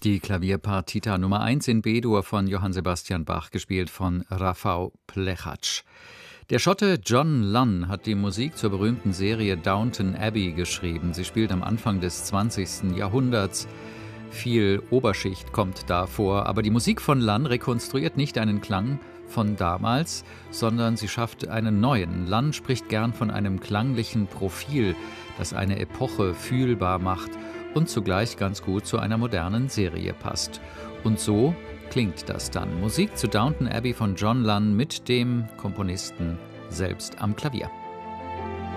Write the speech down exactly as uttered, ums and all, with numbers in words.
Die Klavierpartita Nummer eins in B-Dur von Johann Sebastian Bach, gespielt von Rafał Blechacz. Der Schotte John Lunn hat die Musik zur berühmten Serie Downton Abbey geschrieben. Sie spielt am Anfang des zwanzigsten Jahrhunderts. Viel Oberschicht kommt da vor, aber die Musik von Lunn rekonstruiert nicht einen Klang von damals, sondern sie schafft einen neuen. Lunn spricht gern von einem klanglichen Profil, das eine Epoche fühlbar macht und zugleich ganz gut zu einer modernen Serie passt. Und so klingt das dann. Musik zu Downton Abbey von John Lunn mit dem Komponisten selbst am Klavier.